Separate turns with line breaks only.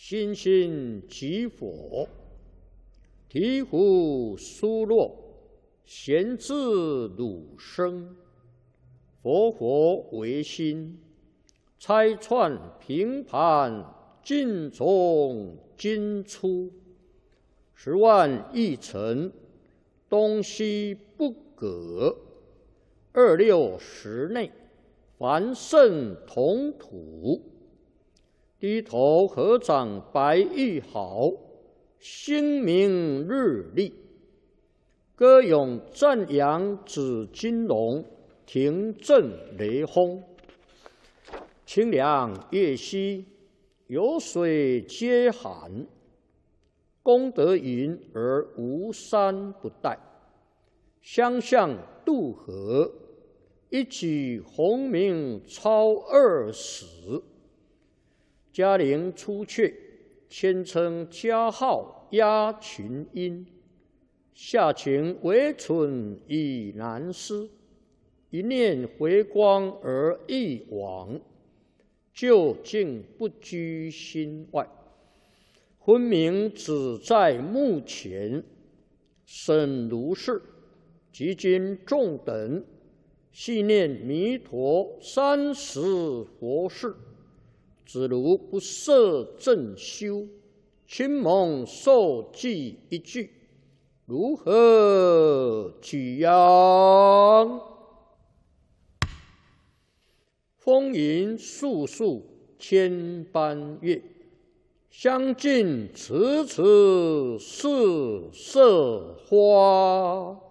心心即佛，醍醐疏落，贤自汝生。佛佛唯心，拆穿平盘，尽从今出。10万亿尘，东西不隔。26时内，凡圣同土。低头合掌白玉好，星明日丽。歌咏赞扬紫金龙，庭震雷轰。清凉夜兮，有水皆寒。功德云而无山不殆。相向渡河，一举鸿名超20。嘉陵出阙，千称佳号压群英。下情唯存已难思，一念回光而一往，究竟不居心外。昏明只在目前，审如是，即今众等细念弥陀30佛事。子如不摄正修，亲蒙受记一句，如何举扬？风吟树树千般乐，相近迟迟是色花。